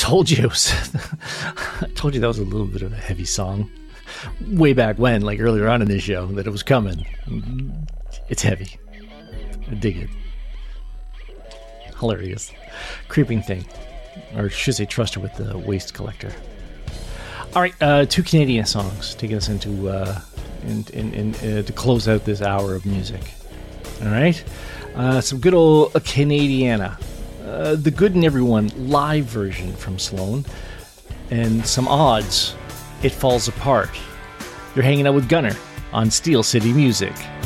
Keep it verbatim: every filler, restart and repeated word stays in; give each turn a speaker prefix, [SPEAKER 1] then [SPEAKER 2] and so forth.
[SPEAKER 1] told you. It was, I told you that was a little bit of a heavy song. Way back when, like earlier on in this show, that it was coming. It's heavy. I dig it. Hilarious. Creeping Thing. Or should I say Trust Her with the Waste Collector. Alright, uh, two Canadian songs taking us into, uh, in, in, in, uh, to close out this hour of music. Alright? Uh, some good old uh, Canadiana. Uh, the Good in Everyone live version from Sloan. And some odds. It Falls Apart. You're hanging out with Gunner on Steel City Music.